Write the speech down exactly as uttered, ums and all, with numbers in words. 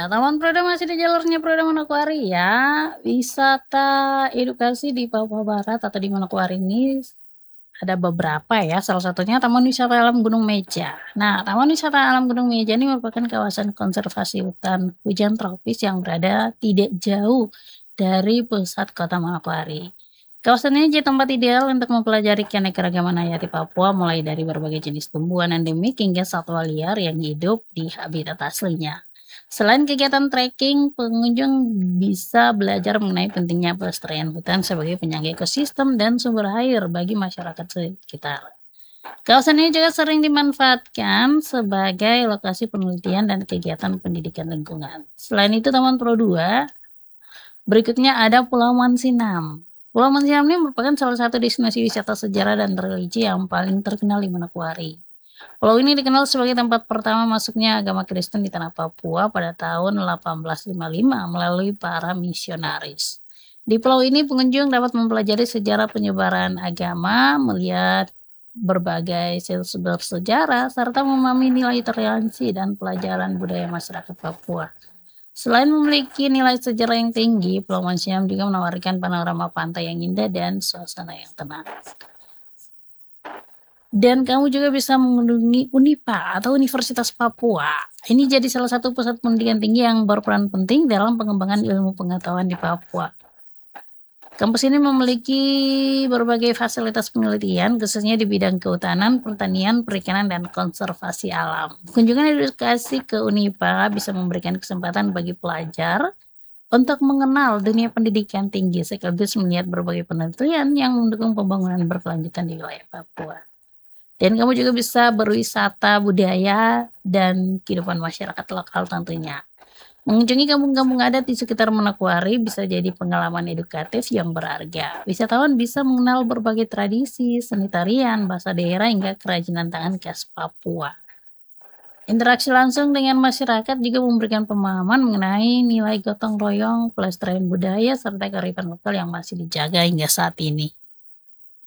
Ya, Taman Prada masih di jalurnya Prada Manokwari ya. Wisata edukasi di Papua Barat atau di Manokwari ini ada beberapa ya, salah satunya Taman Wisata Alam Gunung Meja. Nah, Taman Wisata Alam Gunung Meja ini merupakan kawasan konservasi hutan hujan tropis yang berada tidak jauh dari pusat kota Manokwari. Kawasan ini jadi tempat ideal untuk mempelajari keanekaragaman hayati Papua, mulai dari berbagai jenis tumbuhan endemik hingga satwa liar yang hidup di habitat aslinya. Selain kegiatan trekking, pengunjung bisa belajar mengenai pentingnya pelestarian hutan sebagai penyangga ekosistem dan sumber air bagi masyarakat sekitar. Kawasan ini juga sering dimanfaatkan sebagai lokasi penelitian dan kegiatan pendidikan lingkungan. Selain itu, Taman Pro dua, berikutnya ada Pulau Mansinam. Pulau Mansinam ini merupakan salah satu destinasi wisata sejarah dan religi yang paling terkenal di Manokwari. Pulau ini dikenal sebagai tempat pertama masuknya agama Kristen di tanah Papua pada tahun delapan belas lima puluh lima melalui para misionaris. Di pulau ini pengunjung dapat mempelajari sejarah penyebaran agama, melihat berbagai sumber sejarah, serta memahami nilai toleransi dan pelajaran budaya masyarakat Papua. Selain memiliki nilai sejarah yang tinggi, Pulau Mansinam juga menawarkan panorama pantai yang indah dan suasana yang tenang. Dan kamu juga bisa mengunjungi UNIPA atau Universitas Papua. Ini jadi salah satu pusat pendidikan tinggi yang berperan penting dalam pengembangan ilmu pengetahuan di Papua. Kampus ini memiliki berbagai fasilitas penelitian, khususnya di bidang kehutanan, pertanian, perikanan, dan konservasi alam. Kunjungan edukasi ke UNIPA bisa memberikan kesempatan bagi pelajar untuk mengenal dunia pendidikan tinggi, sekaligus melihat berbagai penelitian yang mendukung pembangunan berkelanjutan di wilayah Papua. Dan kamu juga bisa berwisata budaya dan kehidupan masyarakat lokal tentunya. Mengunjungi kampung-kampung adat di sekitar Manokwari bisa jadi pengalaman edukatif yang berharga. Wisatawan bisa mengenal berbagai tradisi, seni tarian, bahasa daerah, hingga kerajinan tangan khas Papua. Interaksi langsung dengan masyarakat juga memberikan pemahaman mengenai nilai gotong royong, pelestarian budaya, serta kearifan lokal yang masih dijaga hingga saat ini.